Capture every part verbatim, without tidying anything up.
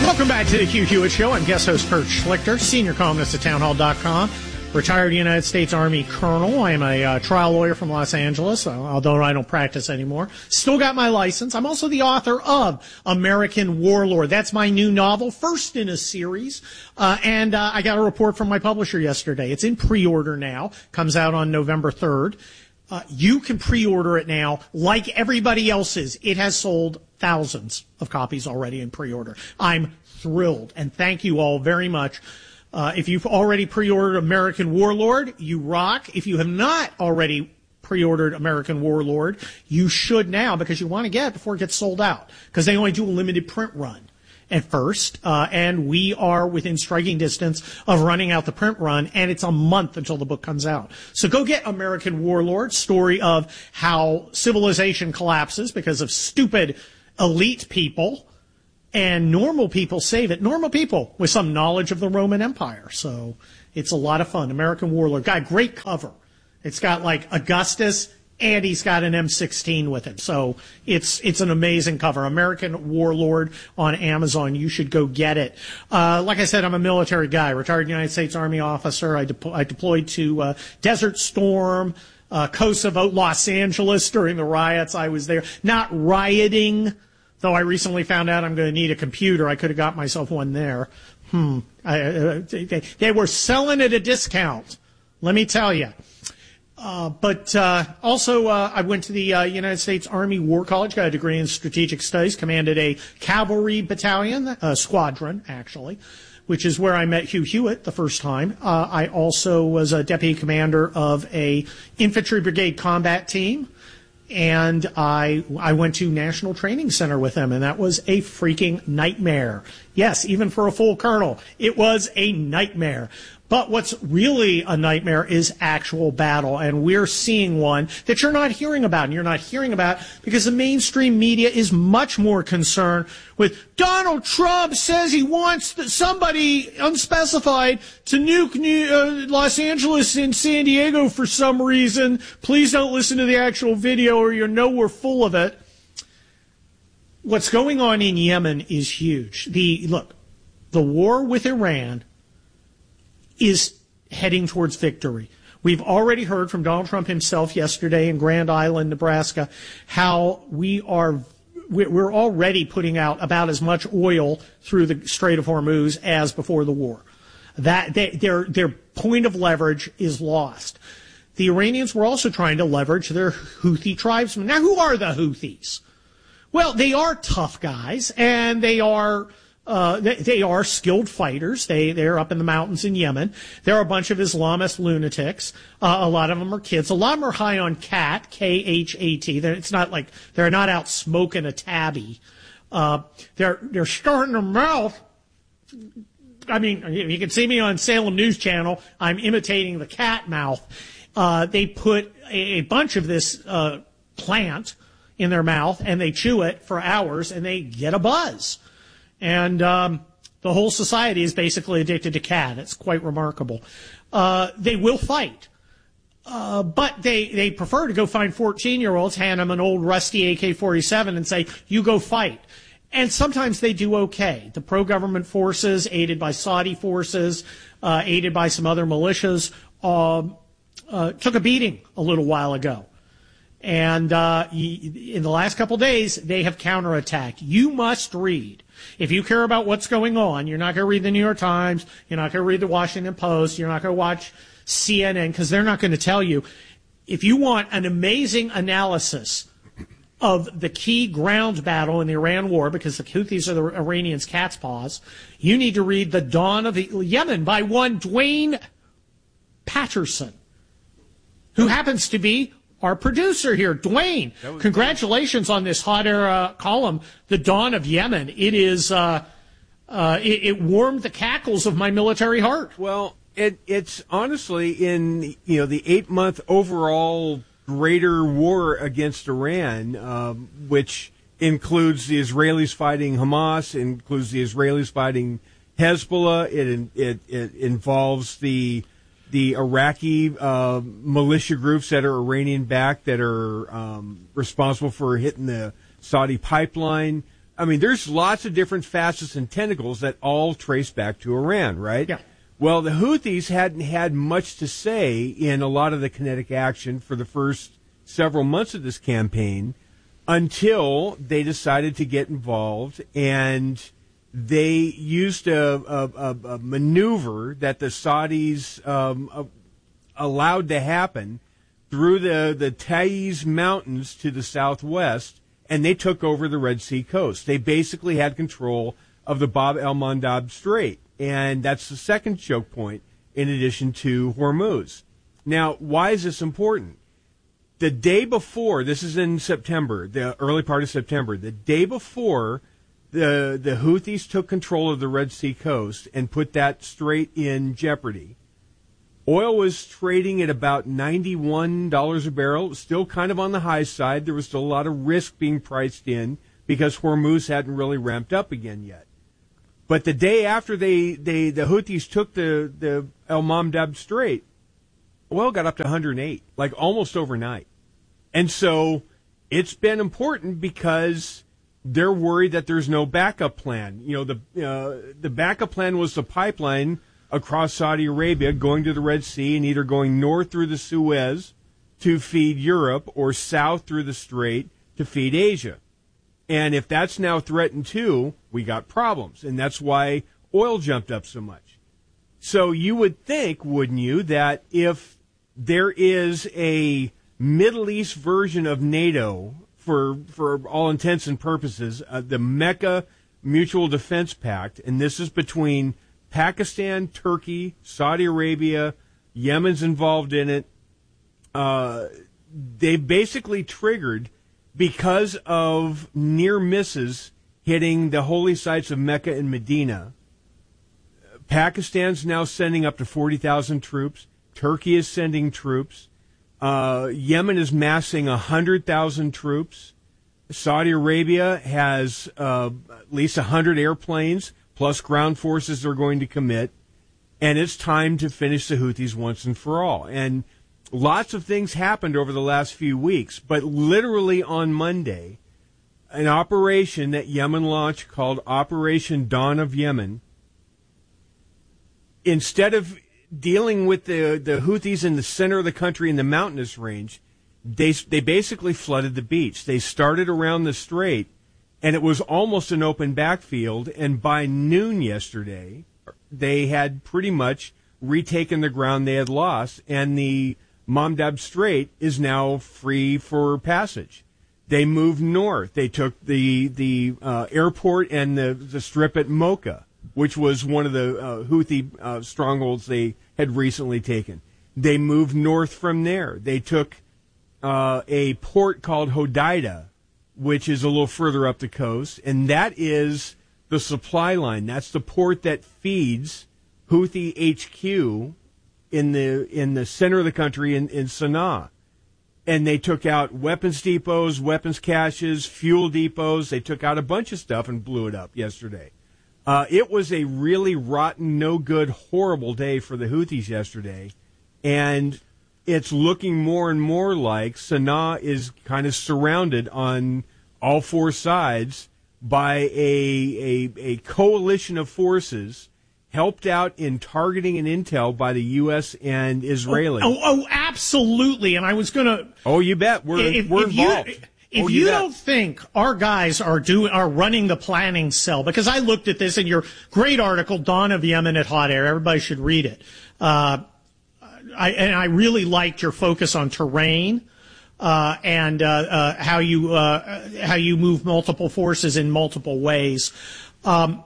Welcome back to the Hugh Hewitt Show. I'm guest host Kurt Schlichter, senior columnist at townhall dot com, retired United States Army colonel. I am a uh, trial lawyer from Los Angeles, uh, although I don't practice anymore. Still got my license. I'm also the author of American Warlord. That's my new novel, first in a series. Uh, and uh, I got a report from my publisher yesterday. It's in pre-order now. Comes out on November third. Uh, you can pre-order it now like everybody else's. It has sold thousands of copies already in pre-order. I'm thrilled, and thank you all very much. Uh, if you've already pre-ordered American Warlord, you rock. If you have not already pre-ordered American Warlord, you should now, because you want to get it before it gets sold out, because they only do a limited print run at first, uh, and we are within striking distance of running out the print run, and it's a month until the book comes out. So go get American Warlord, story of how civilization collapses because of stupid elite people, and normal people save it. Normal people with some knowledge of the Roman Empire. So it's a lot of fun. American Warlord. Got a great cover. It's got like Augustus, and he's got an M sixteen with him. So it's it's an amazing cover. American Warlord on Amazon. You should go get it. Uh, like I said, I'm a military guy, retired United States Army officer. I, de- I deployed to uh, Desert Storm, uh, Kosovo, Los Angeles during the riots. I was there. Not rioting, though I recently found out I'm going to need a computer. I could have got myself one there. Hmm. I, uh, they, they were selling at a discount, let me tell you. Uh, but uh, also, uh, I went to the uh, United States Army War College, got a degree in strategic studies, commanded a cavalry battalion, uh, squadron, actually, which is where I met Hugh Hewitt the first time. Uh, I also was a deputy commander of a infantry brigade combat team, and I I went to National Training Center with them, and that was a freaking nightmare. Yes, even for a full colonel, it was a nightmare. But what's really a nightmare is actual battle, and we're seeing one that you're not hearing about, and you're not hearing about because the mainstream media is much more concerned with Donald Trump says he wants somebody unspecified to nuke New, uh, Los Angeles and San Diego for some reason. Please don't listen to the actual video or you'll know we're full of it. What's going on in Yemen is huge. The look, the war with Iran is heading towards victory. We've already heard from Donald Trump himself yesterday in Grand Island, Nebraska, how we are we're already putting out about as much oil through the Strait of Hormuz as before the war. That they, their their point of leverage is lost. The Iranians were also trying to leverage their Houthi tribesmen. Now, who are the Houthis? Well, they are tough guys, and they are Uh, they, they are skilled fighters. They, they're up in the mountains in Yemen. There are a bunch of Islamist lunatics. Uh, a lot of them are kids. A lot of them are high on cat, K H A T. They're, it's not like they're not out smoking a tabby. Uh, they're, they're starting their mouth. I mean, you can see me on Salem News Channel. I'm imitating the cat mouth. Uh, they put a, a bunch of this, uh, plant in their mouth and they chew it for hours and they get a buzz. And um, the whole society is basically addicted to cat. It's quite remarkable. Uh, they will fight. Uh, but they, they prefer to go find fourteen-year-olds, hand them an old rusty A K forty-seven and say, you go fight. And sometimes they do okay. The pro-government forces, aided by Saudi forces, uh, aided by some other militias, uh, uh, took a beating a little while ago. And uh, in the last couple of days, they have counterattacked. You must read. If you care about what's going on, you're not going to read the New York Times, you're not going to read the Washington Post, you're not going to watch C N N, because they're not going to tell you. If you want an amazing analysis of the key ground battle in the Iran war, because the Houthis are the Iranians' cat's paws, you need to read The Dawn of the Yemen by one Dwayne Patterson, who happens to be our producer here, Dwayne. Congratulations on this hot air uh, column, The Dawn of Yemen. It is, uh, uh, it, it warmed the cackles of my military heart. Well, it, it's honestly in, you know, the eight month overall greater war against Iran, um, which includes the Israelis fighting Hamas, includes the Israelis fighting Hezbollah. It, it, it involves the, the Iraqi uh, militia groups that are Iranian-backed that are um, responsible for hitting the Saudi pipeline. I mean, there's lots of different facets and tentacles that all trace back to Iran, right? Yeah. Well, the Houthis hadn't had much to say in a lot of the kinetic action for the first several months of this campaign until they decided to get involved, and they used a, a, a maneuver that the Saudis um, uh, allowed to happen through the, the Taiz Mountains to the southwest, and they took over the Red Sea coast. They basically had control of the Bab el-Mandab Strait, and that's the second choke point in addition to Hormuz. Now, why is this important? The day before, this is in September, the early part of September, the day before the the Houthis took control of the Red Sea coast and put that strait in jeopardy, oil was trading at about ninety-one dollars a barrel. It was still kind of on the high side. There was still a lot of risk being priced in because Hormuz hadn't really ramped up again yet. But the day after they, they the Houthis took the, the El Mamdab Strait, oil got up to one hundred eight, like almost overnight. And so it's been important because they're worried that there's no backup plan. You know, the uh, the backup plan was the pipeline across Saudi Arabia going to the Red Sea and either going north through the Suez to feed Europe or south through the Strait to feed Asia. And if that's now threatened too, we got problems. And that's why oil jumped up so much. So you would think, wouldn't you, that if there is a Middle East version of NATO, for for all intents and purposes, uh, the Mecca Mutual Defense Pact, and this is between Pakistan, Turkey, Saudi Arabia, Yemen's involved in it. Uh, they basically triggered because of near misses hitting the holy sites of Mecca and Medina. Pakistan's now sending up to forty thousand troops. Turkey is sending troops. Uh, Yemen is massing one hundred thousand troops. Saudi Arabia has uh, at least one hundred airplanes, plus ground forces they're going to commit. And it's time to finish the Houthis once and for all. And lots of things happened over the last few weeks, but literally on Monday, an operation that Yemen launched called Operation Dawn of Yemen, instead of dealing with the, the Houthis in the center of the country in the mountainous range, they they basically flooded the beach. They started around the strait, and it was almost an open backfield, and by noon yesterday, they had pretty much retaken the ground they had lost, and the Mamdab Strait is now free for passage. They moved north. They took the the uh, airport and the, the strip at Mocha, which was one of the uh, Houthi uh, strongholds they had recently taken. They moved north from there. They took uh, a port called Hodeidah, which is a little further up the coast, and that is the supply line. That's the port that feeds Houthi H Q in the in the center of the country in, in Sana'a. And they took out weapons depots, weapons caches, fuel depots. They took out a bunch of stuff and blew it up yesterday. Uh, it was a really rotten, no good, horrible day for the Houthis yesterday. And it's looking more and more like Sana'a is kind of surrounded on all four sides by a, a, a coalition of forces helped out in targeting and intel by the U S and Israeli. Oh, oh, oh absolutely. And I was going to... Oh, you bet. We're, if, we're if involved. You, if oh, you, you don't think our guys are doing are running the planning cell, because I looked at this in your great article, Dawn of Yemen at Hot Air. Everybody should read it. Uh, I, and I really liked your focus on terrain. Uh, and uh, uh, how you uh, how you move multiple forces in multiple ways. Um,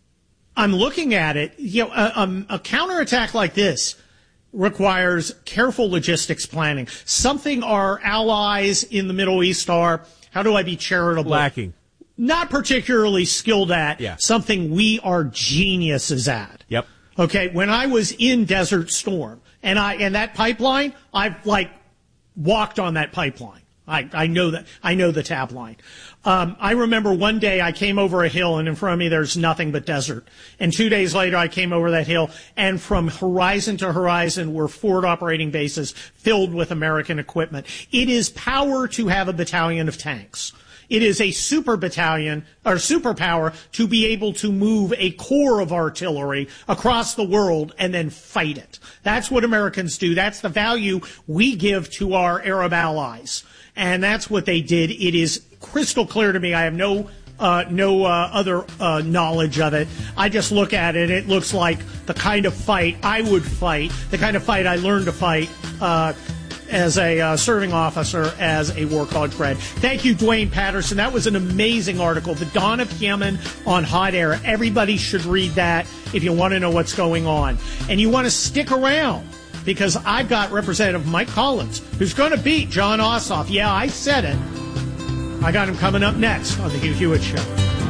I'm looking at it. You know, a, um, a counterattack like this requires careful logistics planning. Something our allies in the Middle East are, how do I be charitable? Lacking. Not particularly skilled at. Yeah. Something we are geniuses at. Yep. Okay. When I was in Desert Storm and I and that pipeline, I've like. walked on that pipeline. I, I know that, I know the tap line. Um, I remember one day I came over a hill and in front of me there's nothing but desert. And two days later I came over that hill and from horizon to horizon were forward operating bases filled with American equipment. It is power to have a battalion of tanks. It is a super battalion or superpower to be able to move a corps of artillery across the world and then fight it. That's what Americans do. That's the value we give to our Arab allies. And that's what they did. It is crystal clear to me. I have no Uh, no uh, other uh, knowledge of it. I just look at it. It looks like the kind of fight I would fight, the kind of fight I learned to fight uh, as a uh, serving officer, as a war college grad. Thank you, Dwayne Patterson. That was an amazing article. The Dawn of Yemen on Hot Air. Everybody should read that if you want to know what's going on. And you want to stick around, because I've got Representative Mike Collins, who's going to beat John Ossoff. Yeah, I said it. I got him coming up next on the Hugh Hewitt Show.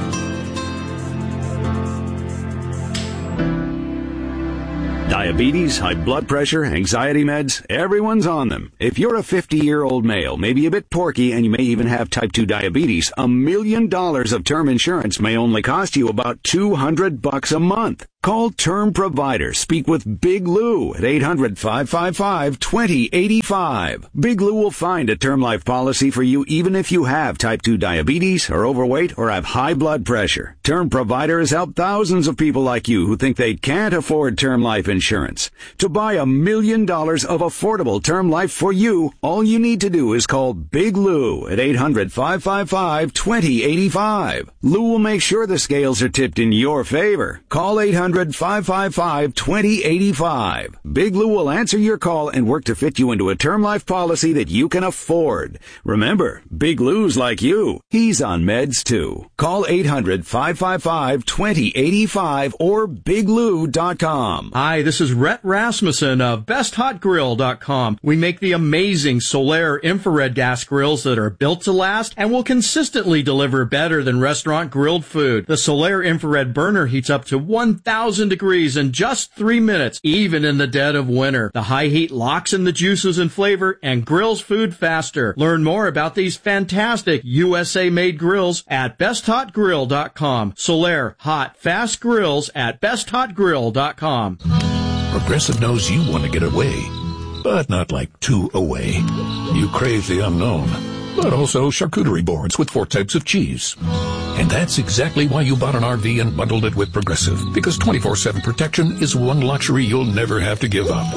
Diabetes, high blood pressure, anxiety meds, everyone's on them. If you're a fifty-year-old male, maybe a bit porky, and you may even have type two diabetes, a million dollars of term insurance may only cost you about two hundred bucks a month. Call Term Provider. Speak with Big Lou at eight hundred, five five five, two zero eight five. Big Lou will find a term life policy for you even if you have type two diabetes, are overweight, or have high blood pressure. Term Provider has helped thousands of people like you who think they can't afford term life insurance. To buy a million dollars of affordable term life for you, all you need to do is call Big Lou at eight hundred, five five five, two zero eight five. Lou will make sure the scales are tipped in your favor. Call eight hundred, five five five, two zero eight five. Big Lou will answer your call and work to fit you into a term life policy that you can afford. Remember, Big Lou's like you. He's on meds too. Call eight hundred, five five five, two zero eight five or big lou dot com. Hi, this is Rhett Rasmussen of best hot grill dot com. We make the amazing Solaire infrared gas grills that are built to last and will consistently deliver better than restaurant grilled food. The Solaire infrared burner heats up to one thousand degrees in just three minutes, even in the dead of winter. The high heat locks in the juices and flavor and grills food faster. Learn more about these fantastic U S A-made grills at best hot grill dot com. Solaire hot, fast grills at best hot grill dot com. Progressive knows you want to get away, but not like too away. You crave the unknown, but also charcuterie boards with four types of cheese. And that's exactly why you bought an R V and bundled it with Progressive, because twenty-four seven protection is one luxury you'll never have to give up.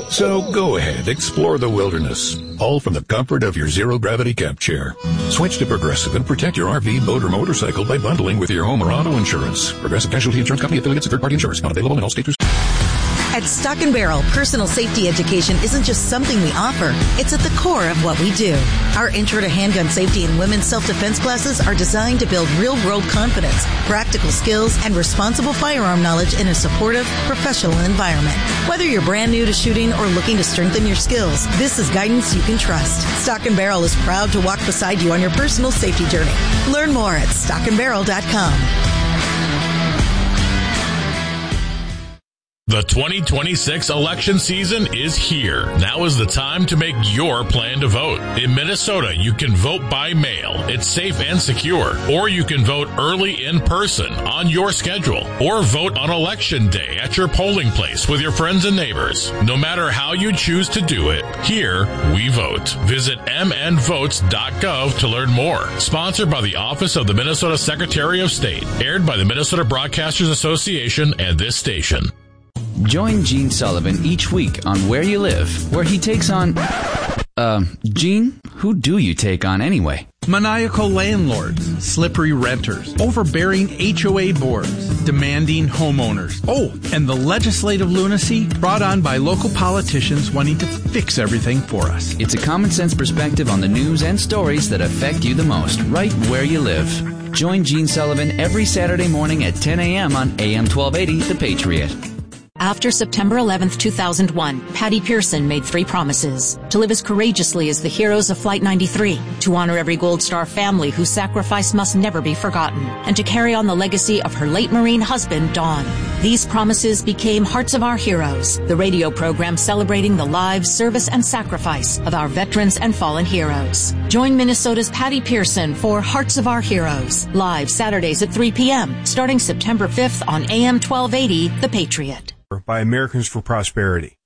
So go ahead, explore the wilderness, all from the comfort of your zero-gravity camp chair. Switch to Progressive and protect your R V, boat, or motorcycle by bundling with your home or auto insurance. Progressive Casualty Insurance Company affiliates of third-party insurance. Not available in all states. At Stock and Barrel, personal safety education isn't just something we offer. It's at the core of what we do. Our Intro to Handgun Safety and Women's Self-Defense classes are designed to build real-world confidence, practical skills, and responsible firearm knowledge in a supportive, professional environment. Whether you're brand new to shooting or looking to strengthen your skills, this is guidance you can trust. Stock and Barrel is proud to walk beside you on your personal safety journey. Learn more at stock and barrel dot com. The twenty twenty-six election season is here. Now is the time to make your plan to vote. In Minnesota, you can vote by mail. It's safe and secure. Or you can vote early in person on your schedule. Or vote on election day at your polling place with your friends and neighbors. No matter how you choose to do it, here we vote. Visit m n votes dot gov to learn more. Sponsored by the Office of the Minnesota Secretary of State. Aired by the Minnesota Broadcasters Association and this station. Join Gene Sullivan each week on Where You Live, where he takes on... Uh, Gene, who do you take on anyway? Maniacal landlords, slippery renters, overbearing H O A boards, demanding homeowners. Oh, and the legislative lunacy brought on by local politicians wanting to fix everything for us. It's a common sense perspective on the news and stories that affect you the most, right where you live. Join Gene Sullivan every Saturday morning at ten a.m. on A M twelve eighty, The Patriot. After September eleventh, two thousand one, Patty Pearson made three promises. To live as courageously as the heroes of Flight ninety-three, to honor every Gold Star family whose sacrifice must never be forgotten, and to carry on the legacy of her late Marine husband, Don. These promises became Hearts of Our Heroes, the radio program celebrating the lives, service, and sacrifice of our veterans and fallen heroes. Join Minnesota's Patty Pearson for Hearts of Our Heroes, live Saturdays at three p.m., starting September fifth on A M twelve eighty, The Patriot. By Americans for Prosperity.